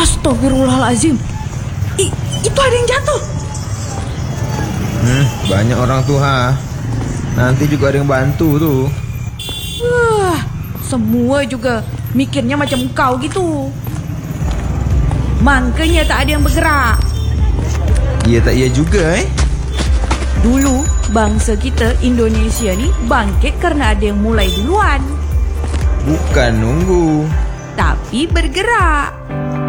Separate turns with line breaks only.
Astagfirullahaladzim. Itu ada yang jatuh.
Banyak orang tuh nanti juga ada yang bantu tuh.
Wah, semua juga mikirnya macam kau gitu. Makanya tak ada yang bergerak.
Iya tak iya juga
Dulu bangsa kita Indonesia ni bangkit karena ada yang mulai duluan.
Bukan nunggu,
tapi bergerak.